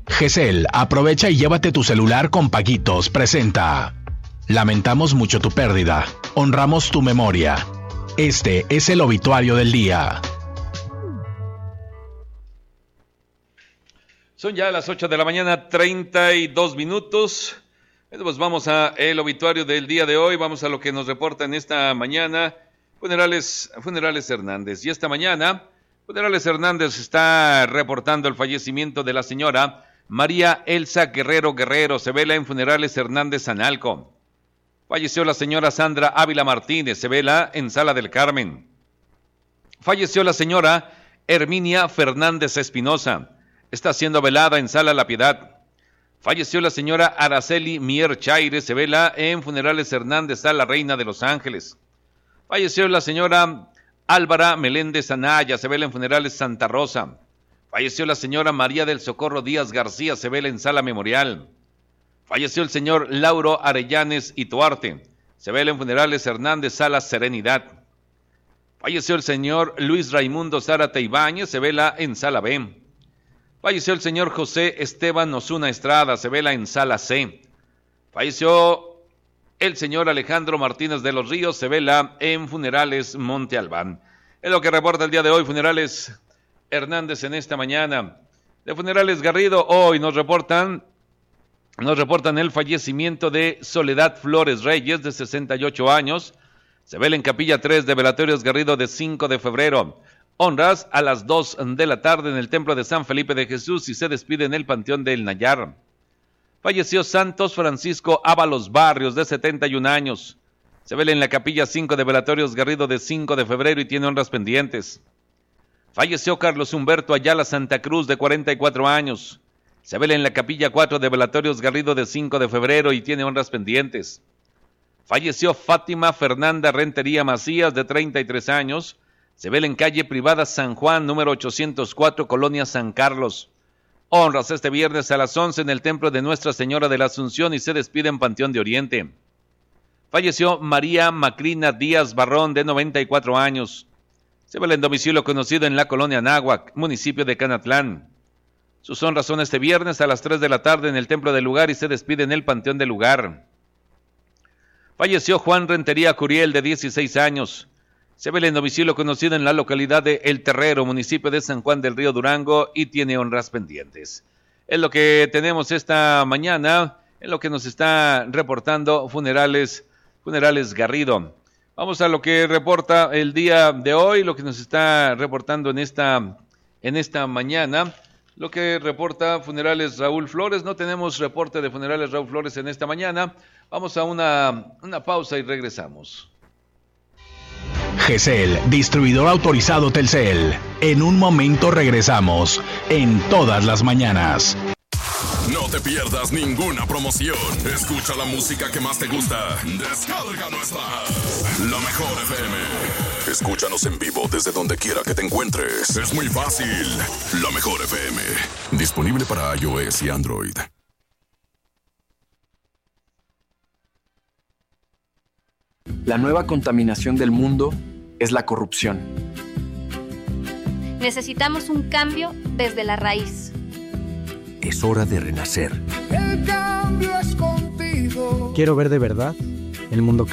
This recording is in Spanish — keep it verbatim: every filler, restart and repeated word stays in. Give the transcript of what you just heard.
G C L, aprovecha y llévate tu celular con paguitos. Presenta. Lamentamos mucho tu pérdida. Honramos tu memoria. Este es el obituario del día. Son ya las ocho de la mañana, treinta y dos minutos. Pues vamos a el obituario del día de hoy. Vamos a lo que nos reporta en esta mañana Funerales, Funerales Hernández. Y esta mañana, Funerales Hernández está reportando el fallecimiento de la señora María Elsa Guerrero Guerrero. Se vela en Funerales Hernández Analco. Falleció la señora Sandra Ávila Martínez. Se vela en Sala del Carmen. Falleció la señora Herminia Fernández Espinosa. Está siendo velada en Sala La Piedad. Falleció la señora Araceli Mier Chaire. Se vela en Funerales Hernández a la Reina de Los Ángeles. Falleció la señora Álvara Meléndez Anaya. Se vela en Funerales Santa Rosa. Falleció la señora María del Socorro Díaz García. Se vela en Sala Memorial. Falleció el señor Lauro Arellanes Ituarte. Se vela en Funerales Hernández Sala Serenidad. Falleció el señor Luis Raimundo Zárate Ibáñez. Se vela en Sala B. Falleció el señor José Esteban Osuna Estrada. Se vela en Sala C. Falleció el señor Alejandro Martínez de los Ríos. Se vela en Funerales Monte Albán. Es lo que reporta el día de hoy Funerales Hernández en esta mañana. De Funerales Garrido, hoy nos reportan, nos reportan el fallecimiento de Soledad Flores Reyes, de sesenta y ocho años. Se vela en Capilla tres de Velatorios Garrido de cinco de febrero. Honras a las dos de la tarde en el Templo de San Felipe de Jesús y se despide en el Panteón del Nayar. Falleció Santos Francisco Ábalos Barrios, de setenta y un años. Se vela en la Capilla cinco de Velatorios Garrido de cinco de febrero y tiene honras pendientes. Falleció Carlos Humberto Ayala Santa Cruz, de cuarenta y cuatro años. Se vela en la Capilla cuatro de Velatorios Garrido de cinco de febrero y tiene honras pendientes. Falleció Fátima Fernanda Rentería Macías, de treinta y tres años. Se vela en calle privada San Juan, número ochocientos cuatro, Colonia San Carlos. Honras este viernes a las once en el Templo de Nuestra Señora de la Asunción y se despide en Panteón de Oriente. Falleció María Macrina Díaz Barrón, de noventa y cuatro años. Se vela en domicilio conocido en la Colonia Anáhuac, municipio de Canatlán. Sus honras son este viernes a las tres de la tarde en el Templo del Lugar y se despide en el Panteón del Lugar. Falleció Juan Rentería Curiel, de dieciséis años. Se vela en domicilio conocido en la localidad de El Terrero, municipio de San Juan del Río Durango, y tiene honras pendientes. Es lo que tenemos esta mañana, es lo que nos está reportando Funerales, Funerales Garrido. Vamos a lo que reporta el día de hoy, lo que nos está reportando en esta, en esta mañana, lo que reporta Funerales Raúl Flores. No tenemos reporte de Funerales Raúl Flores en esta mañana. Vamos a una, una pausa y regresamos. G C L, distribuidor autorizado Telcel. En un momento regresamos, en todas las mañanas. No te pierdas ninguna promoción. Escucha la música que más te gusta. Descarga nuestra app, La Mejor F M. Escúchanos en vivo desde donde quiera que te encuentres. Es muy fácil. La Mejor F M. Disponible para iOS y Android. La nueva contaminación del mundo es la corrupción. Necesitamos un cambio desde la raíz. Es hora de renacer. El cambio es contigo. Quiero ver de verdad el mundo